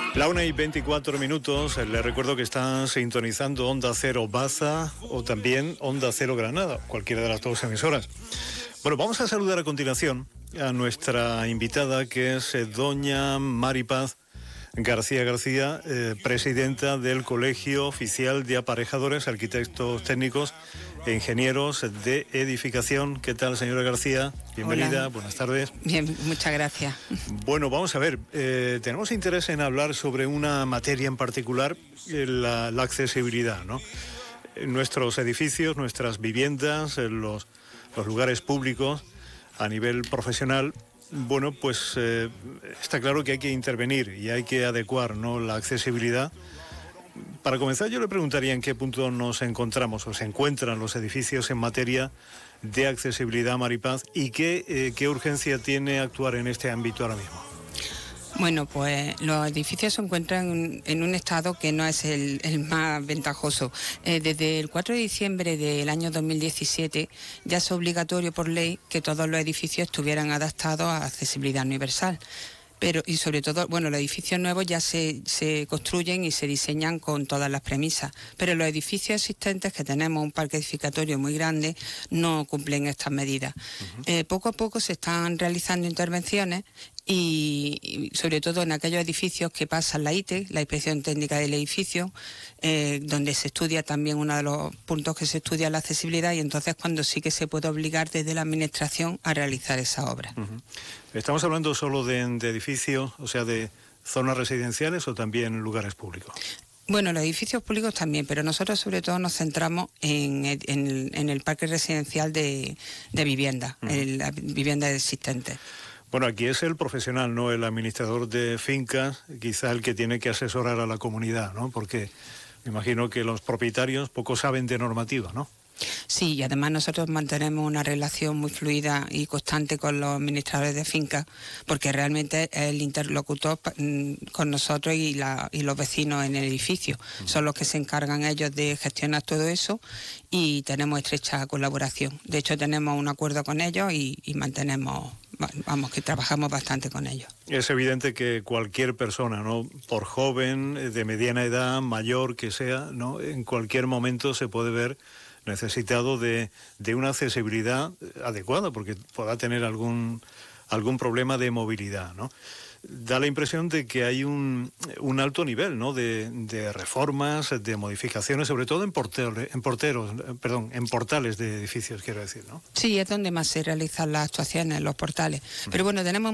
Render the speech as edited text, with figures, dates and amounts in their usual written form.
La 1:24. Les recuerdo que están sintonizando Onda Cero Baza o también Onda Cero Granada, cualquiera de las dos emisoras. Bueno, vamos a saludar a continuación a nuestra invitada, que es doña Maripaz García, presidenta del Colegio Oficial de Aparejadores, Arquitectos Técnicos e Ingenieros de Edificación. ¿Qué tal, señora García? Bienvenida. Hola. Buenas tardes. Bien, muchas gracias. Bueno, vamos a ver, tenemos interés en hablar sobre una materia en particular, la accesibilidad, ¿no? Nuestros edificios, nuestras viviendas, los lugares públicos a nivel profesional. Bueno, pues está claro que hay que intervenir y hay que adecuar, ¿no?, la accesibilidad. Para comenzar, yo le preguntaría en qué punto nos encontramos o se encuentran los edificios en materia de accesibilidad, Maripaz, y qué urgencia tiene actuar en este ámbito ahora mismo. Bueno, pues los edificios se encuentran en un estado que no es el más ventajoso. Desde el 4 de diciembre del año 2017 ya es obligatorio por ley que todos los edificios estuvieran adaptados a accesibilidad universal. Y sobre todo, bueno, los edificios nuevos ya se construyen y se diseñan con todas las premisas, pero los edificios existentes, que tenemos un parque edificatorio muy grande, no cumplen estas medidas. Poco a poco se están realizando intervenciones y sobre todo en aquellos edificios que pasan la ITE, la Inspección Técnica del Edificio, donde se estudia también, uno de los puntos que se estudia, la accesibilidad, y entonces cuando sí que se puede obligar desde la Administración a realizar esa obra. ¿Estamos hablando solo de edificios, o sea, de zonas residenciales, o también lugares públicos? Bueno, los edificios públicos también, pero nosotros sobre todo nos centramos en el parque residencial de vivienda, en las viviendas existentes. Bueno, aquí es el profesional, ¿no?, el administrador de fincas, quizá el que tiene que asesorar a la comunidad, ¿no? Porque me imagino que los propietarios poco saben de normativa, ¿no? Sí, y además nosotros mantenemos una relación muy fluida y constante con los administradores de fincas, porque realmente es el interlocutor con nosotros y los vecinos en el edificio. Son los que se encargan ellos de gestionar todo eso y tenemos estrecha colaboración. De hecho, tenemos un acuerdo con ellos y mantenemos, vamos, que trabajamos bastante con ellos. Es evidente que cualquier persona, ¿no?, por joven, de mediana edad, mayor que sea, ¿no?, en cualquier momento se puede ver necesitado de una accesibilidad adecuada, porque pueda tener algún problema de movilidad, ¿no? Da la impresión de que hay un alto nivel, ¿no?, de reformas, de modificaciones, sobre todo en portales de edificios, quiero decir, ¿no? Sí, es donde más se realizan las actuaciones, los portales. Pero bueno, tenemos